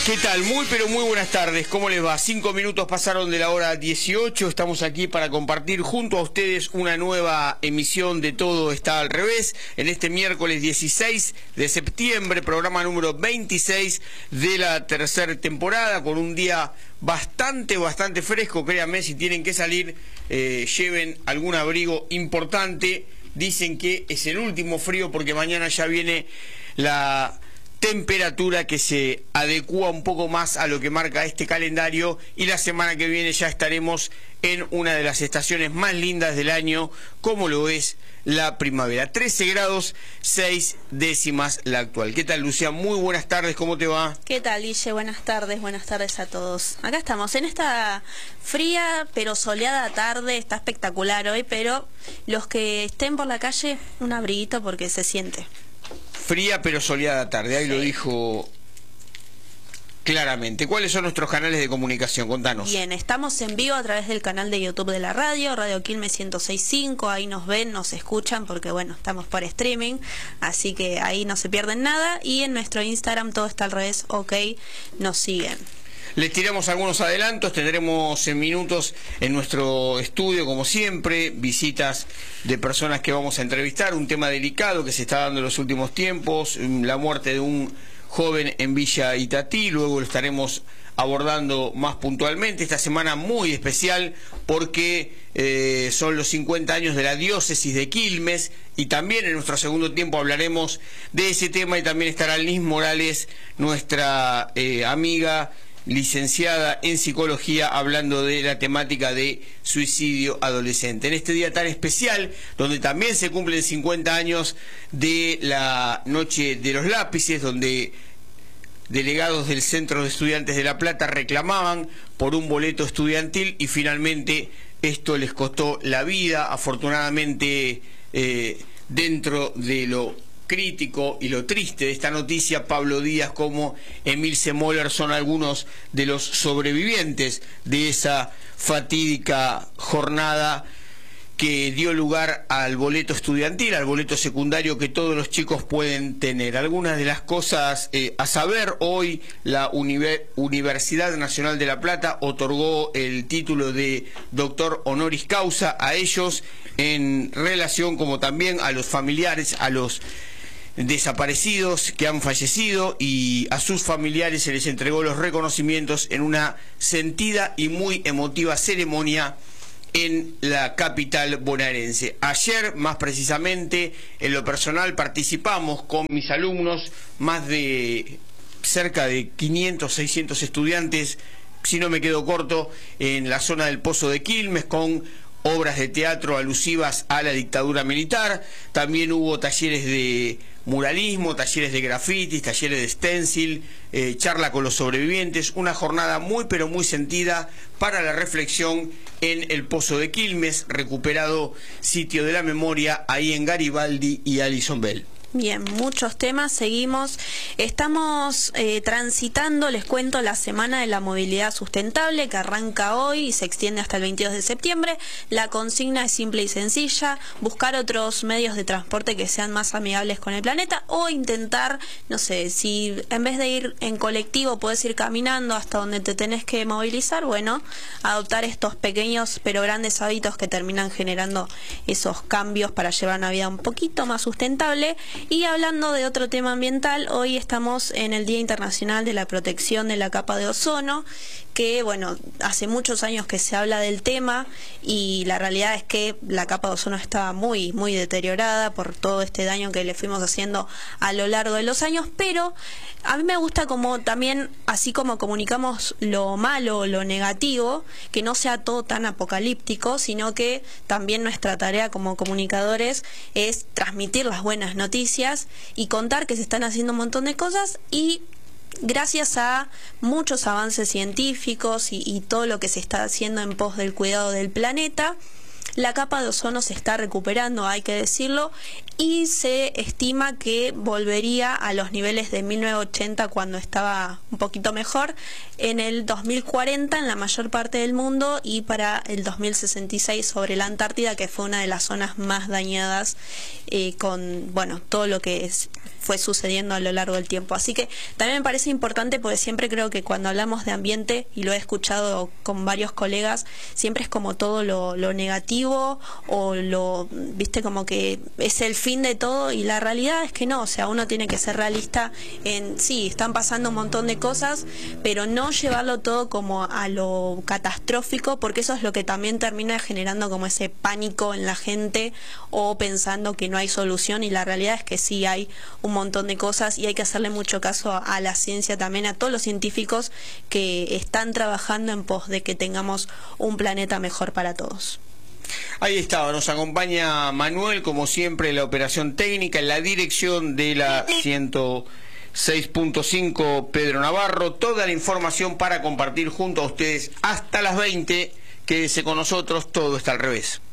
¿Qué tal? Muy pero muy buenas tardes, ¿cómo les va? 5 minutos pasaron de la hora 18, estamos aquí para compartir junto a ustedes una nueva emisión de Todo Está al Revés, en este miércoles 16 de septiembre, programa número 26 de la tercera temporada, con un día bastante fresco, créanme, si tienen que salir, lleven algún abrigo importante, dicen que es el último frío porque mañana ya viene la temperatura que se adecúa un poco más a lo que marca este calendario y la semana que viene ya estaremos en una de las estaciones más lindas del año, como lo es la primavera. 13 grados 6 décimas la actual. ¿Qué tal, Lucía? Muy buenas tardes, ¿cómo te va? ¿Qué tal, Guille? Buenas tardes a todos. Acá estamos en esta fría pero soleada tarde, está espectacular hoy, pero los que estén por la calle, un abriguito porque se siente. Fría pero soleada tarde, ahí sí. Lo dijo claramente. ¿Cuáles son nuestros canales de comunicación? Contanos. Bien, estamos en vivo a través del canal de YouTube de la radio, Radio Quilmes 106.5, ahí nos ven, nos escuchan, porque bueno, estamos por streaming, así que ahí no se pierden nada, y en nuestro Instagram Todo Está al Revés, ok, nos siguen. Les tiramos algunos adelantos, tendremos en minutos en nuestro estudio, como siempre, visitas de personas que vamos a entrevistar, un tema delicado que se está dando en los últimos tiempos, la muerte de un joven en Villa Itatí, luego lo estaremos abordando más puntualmente. Esta semana muy especial porque son los 50 años de la diócesis de Quilmes, y también en nuestro segundo tiempo hablaremos de ese tema, y también estará Liz Morales, nuestra amiga licenciada en psicología, hablando de la temática de suicidio adolescente. En este día tan especial, donde también se cumplen 50 años de la Noche de los Lápices, donde delegados del Centro de Estudiantes de La Plata reclamaban por un boleto estudiantil y finalmente esto les costó la vida. Afortunadamente, dentro de lo crítico y lo triste de esta noticia, Pablo Díaz como Emilce Moller son algunos de los sobrevivientes de esa fatídica jornada que dio lugar al boleto estudiantil, al boleto secundario que todos los chicos pueden tener. Algunas de las cosas a saber: hoy la Universidad Nacional de La Plata otorgó el título de doctor honoris causa a ellos, en relación como también a los familiares, a los desaparecidos que han fallecido, y a sus familiares se les entregó los reconocimientos en una sentida y muy emotiva ceremonia en la capital bonaerense. Ayer, más precisamente, en lo personal participamos con mis alumnos, más de cerca de 500, 600 estudiantes, si no me quedo corto, en la zona del Pozo de Quilmes, con obras de teatro alusivas a la dictadura militar. También hubo talleres de muralismo, talleres de grafitis, talleres de stencil, charla con los sobrevivientes, una jornada muy pero muy sentida para la reflexión en el Pozo de Quilmes, recuperado sitio de la memoria ahí en Garibaldi y Alison Bell. Bien, muchos temas, seguimos. Estamos transitando, les cuento, la Semana de la Movilidad Sustentable, que arranca hoy y se extiende hasta el 22 de septiembre. La consigna es simple y sencilla: buscar otros medios de transporte que sean más amigables con el planeta, o intentar, no sé, si en vez de ir en colectivo puedes ir caminando hasta donde te tenés que movilizar, bueno, adoptar estos pequeños pero grandes hábitos que terminan generando esos cambios para llevar una vida un poquito más sustentable. Y hablando de otro tema ambiental, hoy estamos en el Día Internacional de la Protección de la Capa de Ozono, que bueno, hace muchos años que se habla del tema, y la realidad es que la capa de ozono está muy deteriorada por todo este daño que le fuimos haciendo a lo largo de los años. Pero a mí me gusta como también, así como comunicamos lo malo, lo negativo, que no sea todo tan apocalíptico, sino que también nuestra tarea como comunicadores es transmitir las buenas noticias y contar que se están haciendo un montón de cosas, y gracias a muchos avances científicos y todo lo que se está haciendo en pos del cuidado del planeta, la capa de ozono se está recuperando, hay que decirlo, y se estima que volvería a los niveles de 1980, cuando estaba un poquito mejor, en el 2040 en la mayor parte del mundo, y para el 2066 sobre la Antártida, que fue una de las zonas más dañadas con bueno, todo lo que fue sucediendo a lo largo del tiempo. Así que también me parece importante, porque siempre creo que cuando hablamos de ambiente, y lo he escuchado con varios colegas, siempre es como todo lo negativo, o viste, como que es el fin de todo, y la realidad es que no. O sea, uno tiene que ser realista en, sí, están pasando un montón de cosas, pero no llevarlo todo como a lo catastrófico, porque eso es lo que también termina generando como ese pánico en la gente, o pensando que no hay solución, y la realidad es que sí hay un montón de cosas, y hay que hacerle mucho caso a la ciencia también, a todos los científicos que están trabajando en pos de que tengamos un planeta mejor para todos. Ahí estaba, nos acompaña Manuel, como siempre, en la operación técnica, en la dirección de la 106.5 Pedro Navarro. Toda la información para compartir junto a ustedes hasta las 20. Quédese con nosotros, todo está al revés.